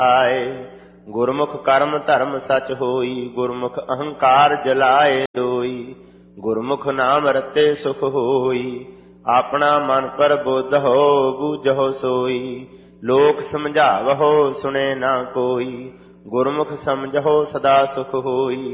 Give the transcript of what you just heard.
ਆਏ। ਗੁਰਮੁਖ ਕਰਮ ਧਰਮ ਸਚ ਹੋਈ, ਗੁਰਮੁਖ ਅਹੰਕਾਰ ਜਲਾਏ ਦੋਈ। ਗੁਰਮੁਖ ਨਾਮ ਰਤੇ ਸੁਖ ਹੋਈ, ਆਪਣਾ ਮਨ ਪਰ ਬੁੱਧ ਹੋ ਬੂਝੋ ਸੋਈ। ਲੋਕ ਸਮਝਾਵਹੁ ਸੁਣੇ ਨਾ ਕੋਈ, ਗੁਰਮੁਖ ਸਮਝਹੁ ਸਦਾ ਸੁਖ ਹੋਈ।